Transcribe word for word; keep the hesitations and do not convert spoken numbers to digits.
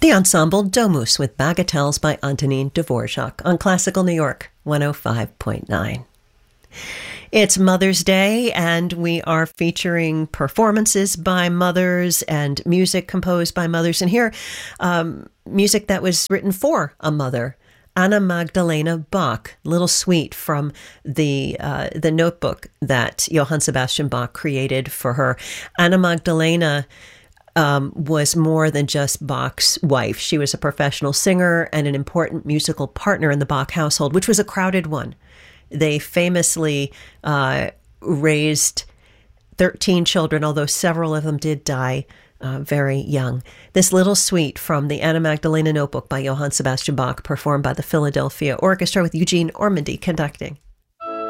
The ensemble Domus with Bagatelles by Antonin Dvorak on Classical New York one oh five point nine. It's Mother's Day, and we are featuring performances by mothers and music composed by mothers. And here, um, music that was written for a mother. Anna Magdalena Bach, little suite from the uh, the notebook that Johann Sebastian Bach created for her. Anna Magdalena Um, was more than just Bach's wife. She was a professional singer and an important musical partner in the Bach household, which was a crowded one. They famously uh, raised thirteen children, although several of them did die uh, very young. This little suite from the Anna Magdalena Notebook by Johann Sebastian Bach, performed by the Philadelphia Orchestra with Eugene Ormandy conducting.